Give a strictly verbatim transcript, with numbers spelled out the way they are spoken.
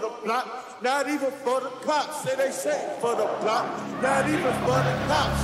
the block, not even for the cops. Say they say for the block, not even for the cops.